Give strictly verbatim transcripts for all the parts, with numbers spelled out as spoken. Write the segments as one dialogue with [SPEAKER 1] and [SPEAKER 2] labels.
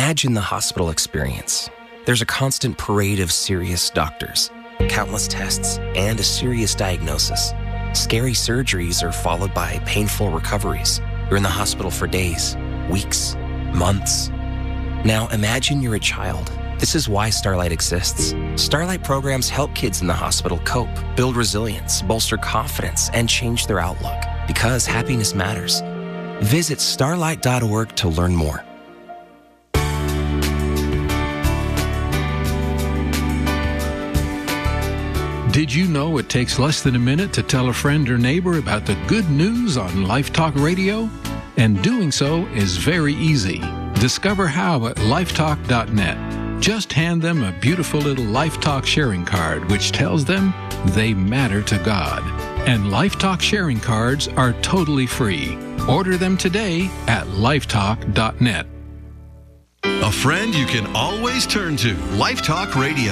[SPEAKER 1] Imagine the hospital experience. There's a constant parade of serious doctors, countless tests, and a serious diagnosis. Scary surgeries are followed by painful recoveries. You're in the hospital for days, weeks, months. Now imagine you're a child. This is why Starlight exists. Starlight programs help kids in the hospital cope, build resilience, bolster confidence, and change their outlook. Because happiness matters. Visit starlight dot org to learn more.
[SPEAKER 2] Did you know it takes less than a minute to tell a friend or neighbor about the good news on Life Talk Radio? And doing so is very easy. Discover how at life talk dot net. Just hand them a beautiful little Life Talk sharing card, which tells them they matter to God. And Life Talk sharing cards are totally free. Order them today at life talk dot net.
[SPEAKER 3] A friend you can always turn to. Life Talk Radio.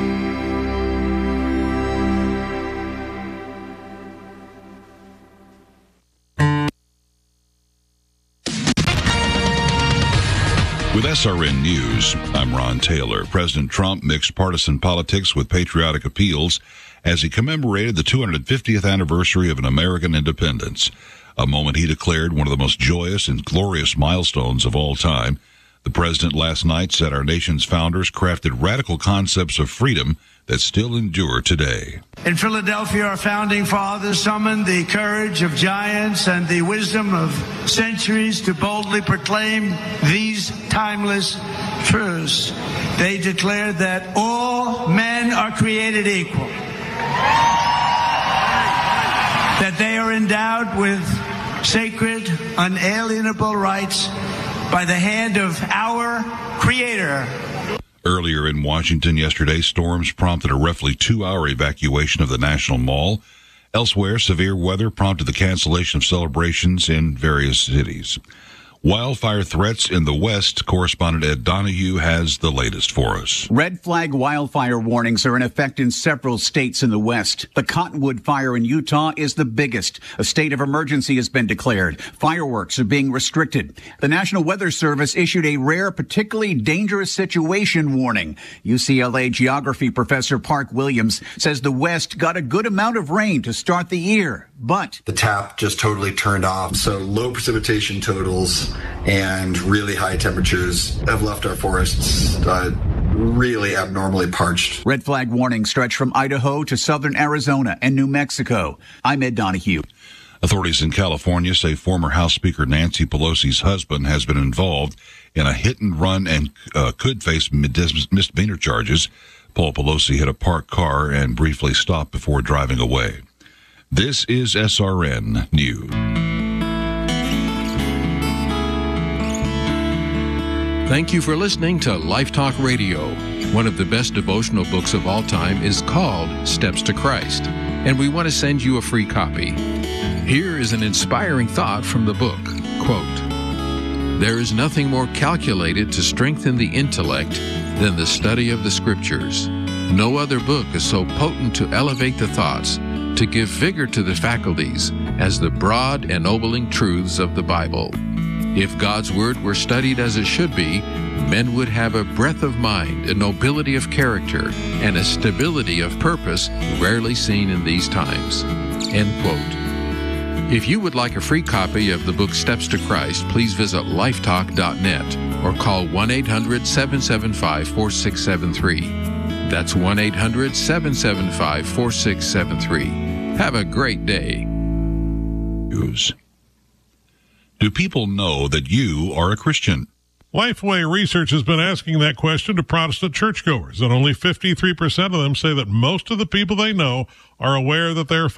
[SPEAKER 4] With S R N News, I'm Ron Taylor. President Trump mixed partisan politics with patriotic appeals as he commemorated the two hundred fiftieth anniversary of an American independence, a moment he declared one of the most joyous and glorious milestones of all time. The president last night said our nation's founders crafted radical concepts of freedom that still endure today.
[SPEAKER 5] In Philadelphia, our founding fathers summoned the courage of giants and the wisdom of centuries to boldly proclaim these timeless truths. They declared that all men are created equal, that they are endowed with sacred, unalienable rights by the hand of our Creator.
[SPEAKER 4] Earlier in Washington yesterday, storms prompted a roughly two-hour evacuation of the National Mall. Elsewhere, severe weather prompted the cancellation of celebrations in various cities. Wildfire threats in the West. Correspondent Ed Donahue has the latest for us.
[SPEAKER 6] Red flag wildfire warnings are in effect in several states in the West. The Cottonwood fire in Utah is the biggest. A state of emergency has been declared. Fireworks are being restricted. The National Weather Service issued a rare, particularly dangerous situation warning. U C L A geography professor Park Williams says the West got a good amount of rain to start the year, but
[SPEAKER 7] the tap just totally turned off. So low precipitation totals and really high temperatures have left our forests uh, really abnormally parched.
[SPEAKER 6] Red flag warnings stretch from Idaho to southern Arizona and New Mexico. I'm Ed Donahue.
[SPEAKER 4] Authorities in California say former House Speaker Nancy Pelosi's husband has been involved in a hit and run and uh, could face misdemeanor charges. Paul Pelosi hit a parked car and briefly stopped before driving away. This is S R N News.
[SPEAKER 2] Thank you for listening to Life Talk Radio. One of the best devotional books of all time is called Steps to Christ, and we want to send you a free copy. Here is an inspiring thought from the book. Quote, "There is nothing more calculated to strengthen the intellect than the study of the Scriptures. No other book is so potent to elevate the thoughts, to give vigor to the faculties, as the broad, ennobling truths of the Bible. If God's Word were studied as it should be, men would have a breadth of mind, a nobility of character, and a stability of purpose rarely seen in these times." End quote. If you would like a free copy of the book Steps to Christ, please visit life talk dot net or call one eight hundred seven seven five four six seven three. That's one eight hundred seven seven five four six seven three. Have a great day.
[SPEAKER 4] News. Do people know that you are a Christian?
[SPEAKER 8] Lifeway Research has been asking that question to Protestant churchgoers, and only fifty-three percent of them say that most of the people they know are aware that they're